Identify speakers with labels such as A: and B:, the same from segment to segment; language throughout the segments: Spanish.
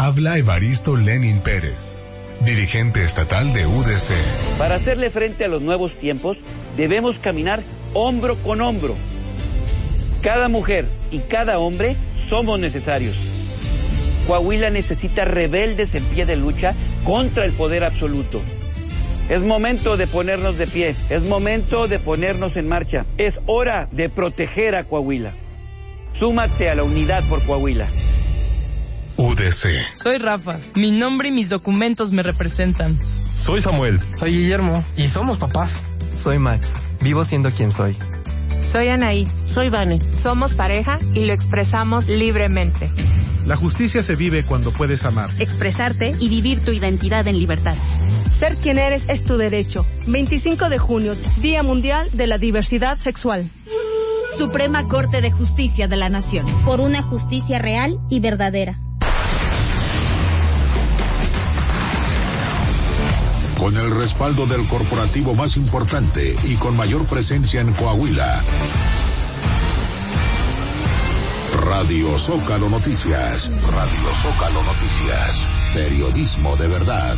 A: Habla Evaristo Lenin Pérez, dirigente estatal de UDC.
B: Para hacerle frente a los nuevos tiempos, debemos caminar hombro con hombro. Cada mujer y cada hombre somos necesarios. Coahuila necesita rebeldes en pie de lucha contra el poder absoluto. Es momento de ponernos de pie, es momento de ponernos en marcha. Es hora de proteger a Coahuila. Súmate a la unidad por Coahuila.
A: UDC.
C: Soy Rafa, mi nombre y mis documentos me representan.
D: Soy Samuel.
E: Soy Guillermo y somos papás.
F: Soy Max, vivo siendo quien soy.
G: Soy Anaí.
H: Soy Vane.
G: Somos pareja y lo expresamos libremente.
I: La justicia se vive cuando puedes amar,
J: expresarte y vivir tu identidad en libertad.
K: Ser quien eres es tu derecho. 25 de junio, Día Mundial de la Diversidad Sexual.
J: Suprema Corte de Justicia de la Nación.
L: Por una justicia real y verdadera.
M: Con el respaldo del corporativo más importante y con mayor presencia en Coahuila. Radio Zócalo Noticias. Radio Zócalo Noticias. Periodismo de verdad.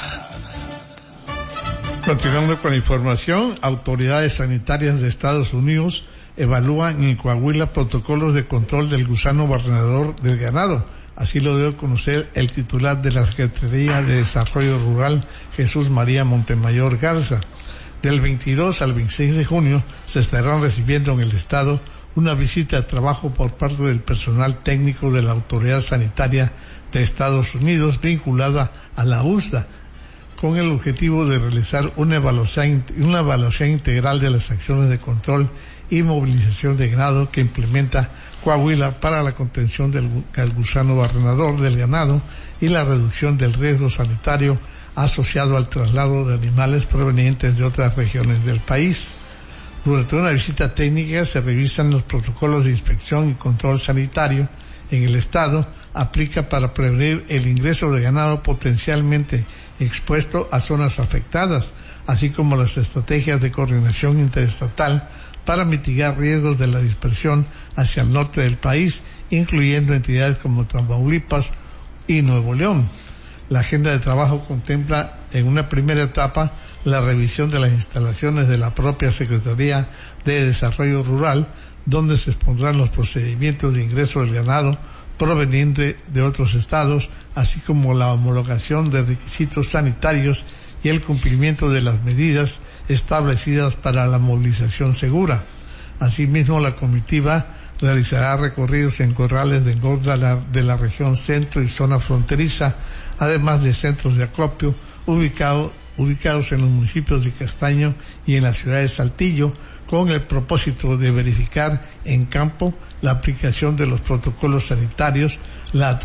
N: Continuando con la información, autoridades sanitarias de Estados Unidos evalúan en Coahuila protocolos de control del gusano barrenador del ganado. Así lo dio a conocer el titular de la Secretaría de Desarrollo Rural, Jesús María Montemayor Garza. Del 22 al 26 de junio se estarán recibiendo en el estado una visita de trabajo por parte del personal técnico de la Autoridad Sanitaria de Estados Unidos vinculada a la USDA, con el objetivo de realizar una evaluación integral de las acciones de control y movilización de ganado que implementa Coahuila para la contención del gusano barrenador del ganado y la reducción del riesgo sanitario asociado al traslado de animales provenientes de otras regiones del país. Durante una visita técnica se revisan los protocolos de inspección y control sanitario en el estado, aplica para prevenir el ingreso de ganado potencialmente expuesto a zonas afectadas, así como las estrategias de coordinación interestatal para mitigar riesgos de la dispersión hacia el norte del país, incluyendo entidades como Tamaulipas y Nuevo León. La agenda de trabajo contempla en una primera etapa la revisión de las instalaciones de la propia Secretaría de Desarrollo Rural, donde se expondrán los procedimientos de ingreso del ganado proveniente de otros estados, así como la homologación de requisitos sanitarios y el cumplimiento de las medidas establecidas para la movilización segura. Asimismo, la comitiva realizará recorridos en corrales de engorda de la región centro y zona fronteriza, además de centros de acopio ubicados en los municipios de Castaño y en la ciudad de Saltillo, con el propósito de verificar en campo la aplicación de los protocolos sanitarios, la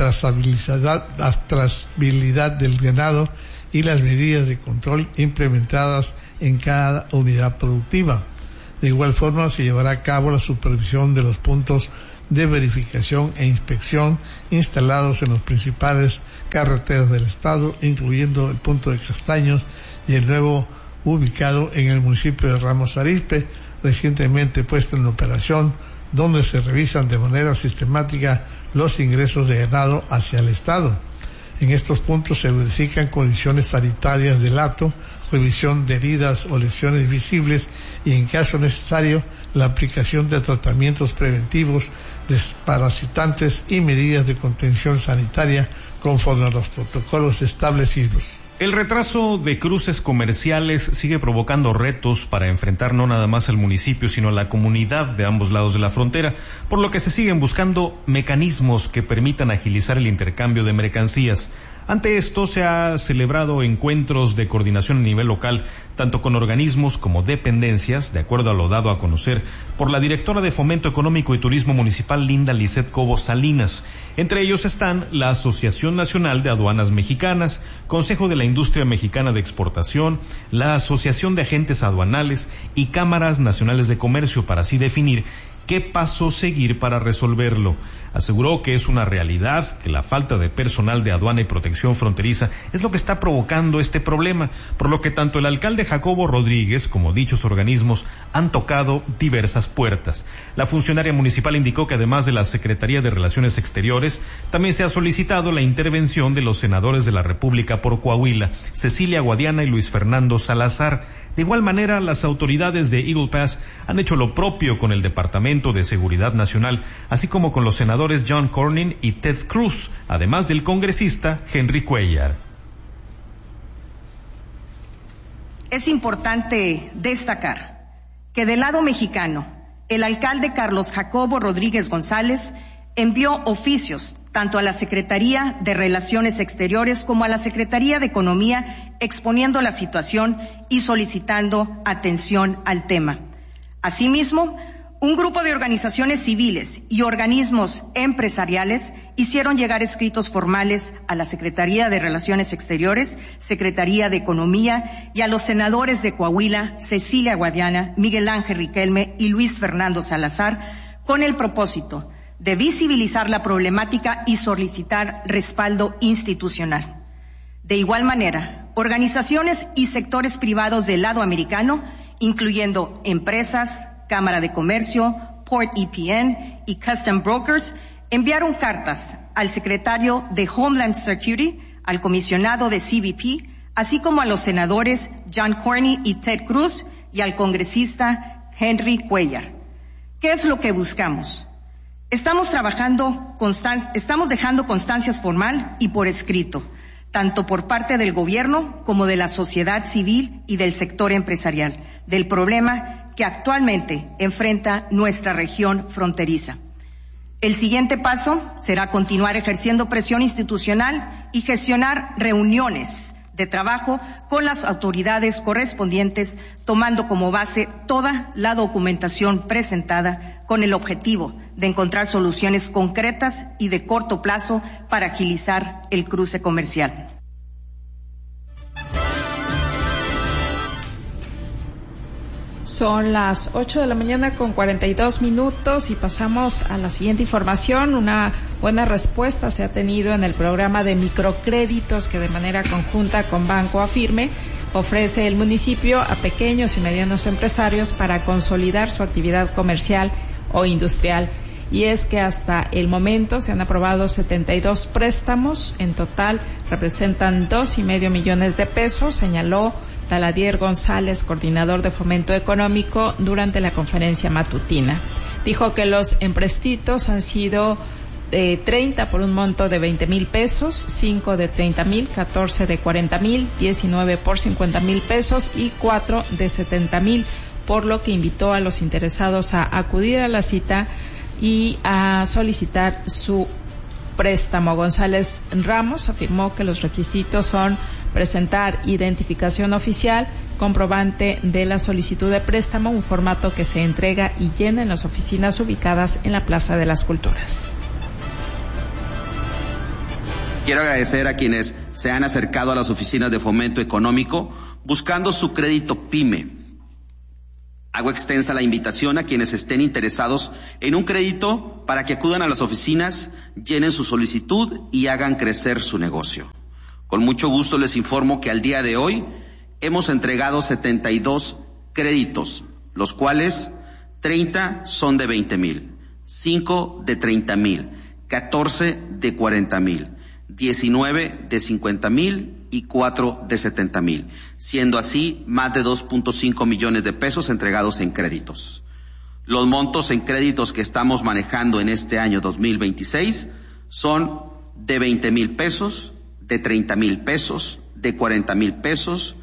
N: trazabilidad del ganado y las medidas de control implementadas en cada unidad productiva. De igual forma, se llevará a cabo la supervisión de los puntos de verificación e inspección instalados en las principales carreteras del estado, incluyendo el punto de Castaños y el nuevo ubicado en el municipio de Ramos Arizpe, recientemente puesto en operación, donde se revisan de manera sistemática los ingresos de ganado hacia el estado. En estos puntos se verifican condiciones sanitarias del hato, revisión de heridas o lesiones visibles y, en caso necesario, la aplicación de tratamientos preventivos, desparasitantes y medidas de contención sanitaria conforme a los protocolos establecidos.
D: El retraso de cruces comerciales sigue provocando retos para enfrentar no nada más al municipio, sino a la comunidad de ambos lados de la frontera, por lo que se siguen buscando mecanismos que permitan agilizar el intercambio de mercancías. Ante esto se ha celebrado encuentros de coordinación a nivel local, tanto con organismos como dependencias, de acuerdo a lo dado a conocer por la directora de Fomento Económico y Turismo Municipal, Linda Lisset Cobo Salinas. Entre ellos están la Asociación Nacional de Aduanas Mexicanas, Consejo de la Industria Mexicana de Exportación, la Asociación de Agentes Aduanales y Cámaras Nacionales de Comercio, para así definir qué paso seguir para resolverlo. Aseguró que es una realidad que la falta de personal de aduana y protección fronteriza es lo que está provocando este problema, por lo que tanto el alcalde Jacobo Rodríguez como dichos organismos han tocado diversas puertas. La funcionaria municipal indicó que además de la Secretaría de Relaciones Exteriores, también se ha solicitado la intervención de los senadores de la República por Coahuila, Cecilia Guadiana y Luis Fernando Salazar. De igual manera, las autoridades de Eagle Pass han hecho lo propio con el Departamento de Seguridad Nacional, así como con los senadores John Cornyn y Ted Cruz, además del congresista Henry Cuellar.
H: Es importante destacar que del lado mexicano, el alcalde Carlos Jacobo Rodríguez González envió oficios tanto a la Secretaría de Relaciones Exteriores como a la Secretaría de Economía exponiendo la situación y solicitando atención al tema. Asimismo, un grupo de organizaciones civiles y organismos empresariales hicieron llegar escritos formales a la Secretaría de Relaciones Exteriores, Secretaría de Economía y a los senadores de Coahuila, Cecilia Guadiana, Miguel Ángel Riquelme y Luis Fernando Salazar, con el propósito de visibilizar la problemática y solicitar respaldo institucional. De igual manera, organizaciones y sectores privados del lado americano, incluyendo empresas, Cámara de Comercio, Port EPN y Custom Brokers, enviaron cartas al secretario de Homeland Security, al comisionado de CBP, así como a los senadores John Cornyn y Ted Cruz y al congresista Henry Cuellar. ¿Qué es lo que buscamos? Estamos dejando constancias formal y por escrito, tanto por parte del gobierno como de la sociedad civil y del sector empresarial, del problema que actualmente enfrenta nuestra región fronteriza. El siguiente paso será continuar ejerciendo presión institucional y gestionar reuniones de trabajo con las autoridades correspondientes, tomando como base toda la documentación presentada con el objetivo de encontrar soluciones concretas y de corto plazo para agilizar el cruce comercial.
O: Son las 8 de la mañana con 42 minutos y pasamos a la siguiente información. Una buena respuesta se ha tenido en el programa de microcréditos que de manera conjunta con Banco Afirme ofrece el municipio a pequeños y medianos empresarios para consolidar su actividad comercial o industrial. Y es que hasta el momento se han aprobado 72 préstamos, en total representan 2.5 millones de pesos, señaló Taladier González, coordinador de Fomento Económico, durante la conferencia matutina. Dijo que los empréstitos han sido 30 por un monto de 20,000 pesos, 5 de 30,000, 14 de 40,000, 19 por 50,000 pesos y 4 de 70,000, por lo que invitó a los interesados a acudir a la cita y a solicitar su préstamo. González Ramos afirmó que los requisitos son presentar identificación oficial, comprobante de la solicitud de préstamo, un formato que se entrega y llena en las oficinas ubicadas en la Plaza de las Culturas.
P: Quiero agradecer a quienes se han acercado a las oficinas de Fomento Económico buscando su crédito PYME. Hago extensa la invitación a quienes estén interesados en un crédito para que acudan a las oficinas, llenen su solicitud y hagan crecer su negocio. Con mucho gusto les informo que al día de hoy hemos entregado 72 créditos, los cuales 30 son de 20,000, 5 de 30,000, 14 de 40,000, 19 de 50,000 y 4 de 70,000, siendo así más de 2.5 millones de pesos entregados en créditos. Los montos en créditos que estamos manejando en este año 2026 son de 20,000 pesos, de 30,000 pesos, de 40,000 pesos